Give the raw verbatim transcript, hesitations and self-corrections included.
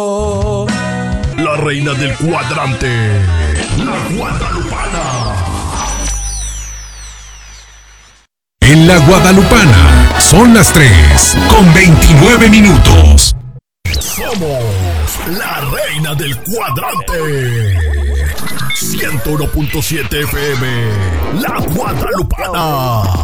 La reina del cuadrante, la Guadalupana. En la Guadalupana son las tres con veintinueve minutos. Somos la reina del cuadrante. ciento uno punto siete F M, la Guadalupana.